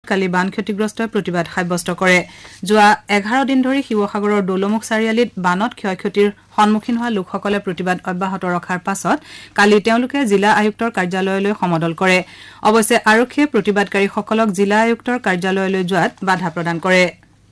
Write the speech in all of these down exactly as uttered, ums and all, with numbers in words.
কালি বান ক্ষতিগ্ৰস্তই প্ৰতিবাদ সাব্যস্ত কৰে যোৱা এঘাৰ দিন ধৰি শিৱসাগৰৰ দৌলমুখ চাৰিআলিত বানত ক্ষয়ক্ষতিৰ সন্মুখীন হোৱা লোকসকলে প্ৰতিবাদ অব্যাহত ৰখাৰ পাছত কালি তেওঁলোকে জিলা আয়ুক্তৰ কাৰ্যালয়লৈ সমদল কৰে অৱশ্যে আৰক্ষীয়ে প্ৰতিবাদকাৰীসকলক জিলা আয়ুক্তৰ কাৰ্যালয়লৈ যোৱাত বাধা প্ৰদান কৰে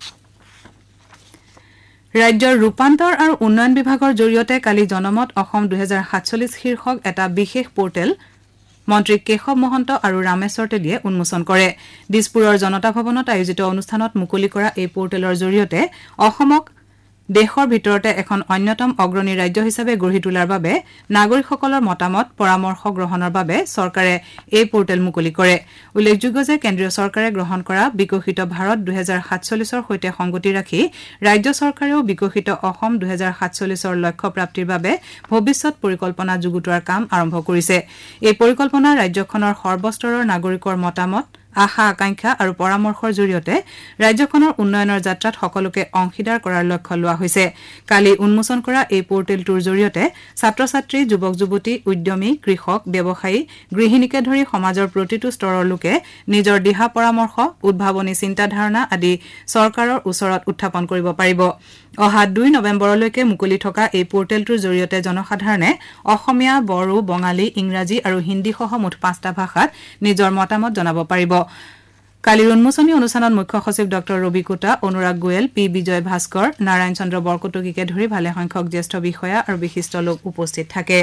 ৰাজ্যৰ ৰূপান্তৰ আৰু উন্নয়ন বিভাগৰ জৰিয়তে কালি জনমত অসম দুই হাজাৰ সাতচল্লিছ শীৰ্ষক এটা বিশেষ পোৰ্টেল মন্ত্ৰী কেশৱ মহন্ত আৰু ৰামেশ্বৰ তেলীয়ে উন্মোচন কৰে দিছপুৰৰ জনতা ভৱনত আয়োজিত অনুষ্ঠানত মুকলি কৰা এই পোৰ্টেলৰ জৰিয়তে অসমক দেশৰ ভিতৰতে এখন অন্যতম অগ্ৰণী ৰাজ্য হিচাপে গঢ়ি তোলাৰ বাবে নাগৰিকসকলৰ মতামত পৰামৰ্শ গ্ৰহণৰ বাবে চৰকাৰে এই পোৰ্টেল মুকলি কৰে উল্লেখযোগ্য যে কেন্দ্ৰীয় চৰকাৰে গ্ৰহণ কৰা বিকশিত ভাৰত দুই হাজাৰ সাতচল্লিছৰ সৈতে সংগতি ৰাখি ৰাজ্য চৰকাৰেও বিকশিত অসম দুই হাজাৰ সাতচল্লিছৰ লক্ষ্য প্ৰাপ্তিৰ বাবে ভৱিষ্যত পৰিকল্পনা যুগুতোৱাৰ কাম আৰম্ভ কৰিছে এই পৰিকল্পনা ৰাজ্যখনৰ সৰ্বস্তৰৰ নাগৰিকৰ মতামত আশা আকাংক্ষা আৰু পৰামৰ্শৰ জৰিয়তে ৰাজ্যখনৰ উন্নয়নৰ যাত্ৰাত সকলোকে অংশীদাৰ কৰাৰ লক্ষ্য লোৱা হৈছে কালি উন্মোচন কৰা এই পোৰ্টেলটোৰ জৰিয়তে ছাত্ৰ ছাত্ৰী যুৱক যুৱতী উদ্যমী কৃষক ব্যৱসায়ী গৃহিণীকে ধৰি সমাজৰ প্ৰতিটো স্তৰৰ লোকে নিজৰ দিহা পৰামৰ্শ উদ্ভাৱনী চিন্তাধাৰণা আদি চৰকাৰৰ ওচৰত উত্থাপন কৰিব পাৰিব অহা দুই নৱেম্বৰলৈকে মুকলি থকা এই পোৰ্টেলটোৰ জৰিয়তে জনসাধাৰণে অসমীয়া বড়ো বঙালী ইংৰাজী আৰু হিন্দীসহ মুঠ পাঁচটা ভাষাত নিজৰ মতামত জনাব পাৰিব কালিৰ উন্মোচনী অনুষ্ঠানত মুখ্য সচিব doctor Ravi quota Anurag Goyal P বিজয় ভাস্কৰ নাৰায়ণ চন্দ্ৰ বৰকটকীকে ধৰি ভালে সংখ্যক জ্যেষ্ঠ বিষয়া আৰু বিশিষ্ট লোক উপস্থিত থাকে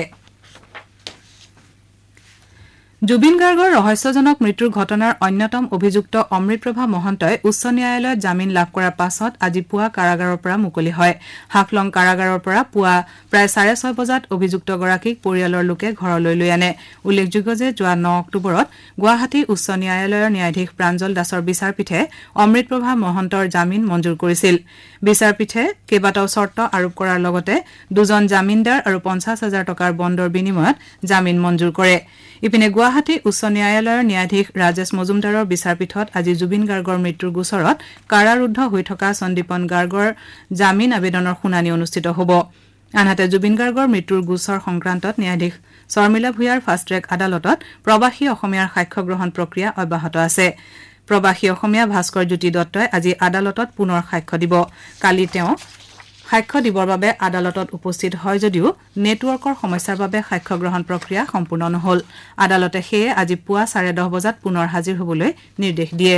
জুবিন গাৰ্গৰ ৰহস্যজনক মৃত্যুৰ ঘটনাৰ অন্যতম অভিযুক্ত অমৃতপ্ৰভা মহন্তই উচ্চ ন্যায়ালয়ত জামিন লাভ কৰাৰ পাছত আজি পুৱা কাৰাগাৰৰ পৰা মুকলি হয় হাফলং কাৰাগাৰৰ পৰা পুৱা প্ৰায় চাৰে ছয় বজাত অভিযুক্তগৰাকীক পৰিয়ালৰ লোকে ঘৰলৈ লৈ আনে উল্লেখযোগ্য যে যোৱা ন অক্টোবৰত গুৱাহাটী উচ্চ ন্যায়ালয়ৰ ন্যায়াধীশ প্ৰাঞ্জল দাসৰ বিচাৰপীঠে অমৃতপ্ৰভা মহন্তৰ জামিন মঞ্জুৰ কৰিছিল বিচাৰপীঠে কেইবাটাও চৰ্ত আৰোপ কৰাৰ লগতে দুজন জামিনদাৰ আৰু পঞ্চাছ হাজাৰ টকাৰ বণ্ডৰ বিনিময়ত জামিন মঞ্জুৰ কৰে ইপিনে গুৱাহাটী উচ্চ ন্যায়ালয়ৰ ন্যায়াধীশ ৰাজেশ মজুমদাৰৰ বিচাৰপীঠত আজি জুবিন গাৰ্গৰ মৃত্যুৰ গোচৰত কাৰাৰুদ্ধ হৈ থকা সন্দীপন গাৰ্গৰ জামিন আবেদনৰ শুনানি অনুষ্ঠিত হ'ব আনহাতে জুবিন গাৰ্গৰ মৃত্যুৰ গোচৰ সংক্ৰান্তত ন্যায়াধীশ শৰ্মিলা ভূঞাৰ ফাষ্ট ট্ৰেক আদালতত প্ৰবাসী অসমীয়াৰ সাক্ষ্য গ্ৰহণ প্ৰক্ৰিয়া অব্যাহত আছে প্ৰবাসী অসমীয়া ভাস্কৰ জ্যোতি দত্তই আজি আদালতত পুনৰ সাক্ষ্য দিব কালি তেওঁ সাক্ষ্য দিবৰ বাবে আদালতত উপস্থিত হয় যদিও নেটৱৰ্কৰ সমস্যাৰ বাবে সাক্ষ্য গ্ৰহণ প্ৰক্ৰিয়া সম্পূৰ্ণ নহল আদালতে সেয়ে আজি পুৱা চাৰে দহ বজাত পুনৰ হাজিৰ হ'বলৈ নিৰ্দেশ দিয়ে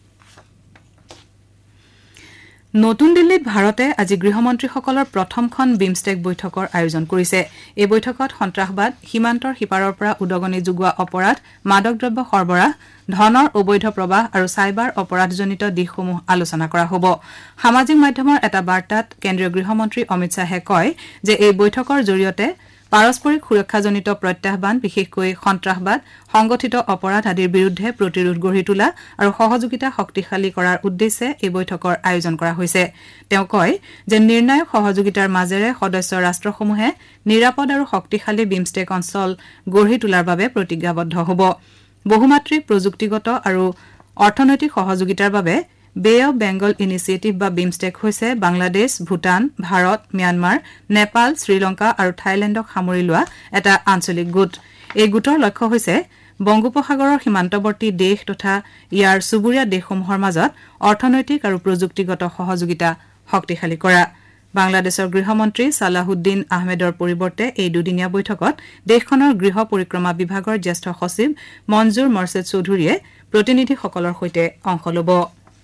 নতুন দিল্লীত ভাৰতে আজি গৃহমন্ত্ৰীসকলৰ প্ৰথমখন বিমষ্টেক বৈঠকৰ আয়োজন কৰিছে এই বৈঠকত সন্ত্ৰাসবাদ সীমান্তৰ সিপাৰৰ পৰা উদগনি যোগোৱা অপৰাধ মাদক দ্ৰব্য সৰবৰাহ ধনৰ অবৈধ প্ৰবাহ আৰু চাইবাৰ অপৰাধজনিত দিশসমূহ আলোচনা কৰা হ'ব সামাজিক মাধ্যমৰ এটা বাৰ্তাত কেন্দ্ৰীয় গৃহমন্ত্ৰী অমিত শ্বাহে কয় যে এই বৈঠকৰ জৰিয়তে পাৰস্পৰিক সুৰক্ষাজনিত প্ৰত্যাহ্বান বিশেষকৈ সন্ত্ৰাসবাদ সংগঠিত অপৰাধ আদিৰ বিৰুদ্ধে প্ৰতিৰোধ গঢ়ি তোলা আৰু সহযোগিতা শক্তিশালী কৰাৰ উদ্দেশ্যে এই বৈঠকৰ আয়োজন কৰা হৈছে তেওঁ কয় যে নিৰ্ণায়ক সহযোগিতাৰ মাজেৰে সদস্য ৰাষ্ট্ৰসমূহে নিৰাপদ আৰু শক্তিশালী বিমষ্টেক অঞ্চল গঢ়ি তোলাৰ বাবে প্ৰতিজ্ঞাবদ্ধ হ'ব বহুমাত্ৰিক প্ৰযুক্তিগত আৰু অৰ্থনৈতিক সহযোগিতাৰ বাবে বে অব বেংগল ইনিচিয়েটিভ বা বিমষ্টেক হৈছে বাংলাদেশ ভূটান ভাৰত ম্যানমাৰ নেপাল শ্ৰীলংকা আৰু থাইলেণ্ডক সামৰি লোৱা এটা আঞ্চলিক গোট এই গোটৰ লক্ষ্য হৈছে বংগোপসাগৰৰ সীমান্তৱৰ্তী দেশ তথা ইয়াৰ চুবুৰীয়া দেশসমূহৰ মাজত অৰ্থনৈতিক আৰু প্ৰযুক্তিগত সহযোগিতা শক্তিশালী কৰা বাংলাদেশৰ গৃহমন্ত্ৰী সালাহুদ্দিন আহমেদৰ পৰিৱৰ্তে এই দুদিনীয়া বৈঠকত দেশখনৰ গৃহ পৰিক্ৰমা বিভাগৰ জ্যেষ্ঠ সচিব মঞ্জুৰ মৰ্ছেদ চৌধুৰীয়ে প্ৰতিনিধিসকলৰ সৈতে অংশ ল'ব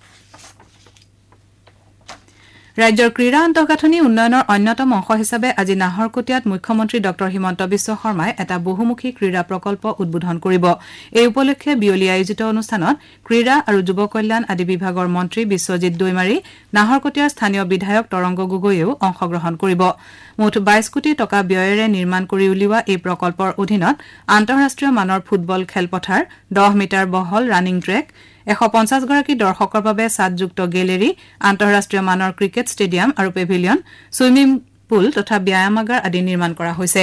ৰাজ্যৰ ক্ৰীড়া আন্তঃগাঁথনি উন্নয়নৰ অন্যতম অংশ হিচাপে আজি নাহৰকটীয়াত মুখ্যমন্ত্ৰী ডক্টৰ হিমন্ত বিশ্ব শৰ্মাই এটা বহুমুখী ক্ৰীড়া প্ৰকল্প উদ্বোধন কৰিব এই উপলক্ষে বিয়লি আয়োজিত অনুষ্ঠানত ক্ৰীড়া আৰু যুৱ কল্যাণ আদি বিভাগৰ মন্ত্ৰী বিশ্বজিৎ দৈমাৰী নাহৰকটীয়াৰ স্থানীয় বিধায়ক তৰংগ গগৈয়েও অংশগ্ৰহণ কৰিব মুঠ বাইশ কোটি টকা ব্যয়েৰে নিৰ্মাণ কৰি উলিওৱা এই প্ৰকল্পৰ অধীনত আন্তঃৰাষ্ট্ৰীয় মানৰ ফুটবল খেলপথাৰ দহ মিটাৰ বহল ৰানিং ট্ৰেক এশ পঞ্চাছ গৰাকী দৰ্শকৰ বাবে ছাদযুক্ত গেলেৰী আন্তঃৰাষ্ট্ৰীয় মানৰ ক্ৰিকেট ষ্টেডিয়াম আৰু পেভিলিয়ন ছুইমিং পুল তথা ব্যায়ামাগাৰ আদি নিৰ্মাণ কৰা হৈছে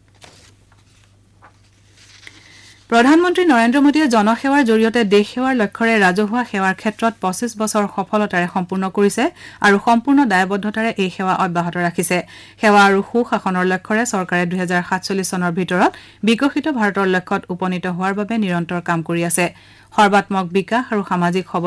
প্ৰধানমন্ত্ৰী নৰেন্দ্ৰ মোদীয়ে জনসেৱাৰ জৰিয়তে দেশ সেৱাৰ লক্ষ্যৰে ৰাজহুৱা সেৱাৰ ক্ষেত্ৰত পঁচিছ বছৰ সফলতাৰে সম্পূৰ্ণ কৰিছে আৰু সম্পূৰ্ণ দায়বদ্ধতাৰে এই সেৱা অব্যাহত ৰাখিছে সেৱা আৰু সুশাসনৰ লক্ষ্যৰে চৰকাৰে দুই হাজাৰ সাতচল্লিছ চনৰ ভিতৰত বিকশিত ভাৰতৰ লক্ষ্যত উপনীত হোৱাৰ বাবে নিৰন্তৰ কাম কৰি আছে সৰ্বাত্মক বিকাশ আৰু সামাজিক